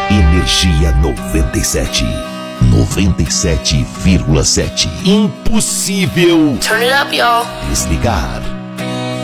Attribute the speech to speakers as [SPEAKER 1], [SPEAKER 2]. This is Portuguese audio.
[SPEAKER 1] Energia 97. 97,7. Impossível.
[SPEAKER 2] Turn it up, y'all.
[SPEAKER 1] Desligar.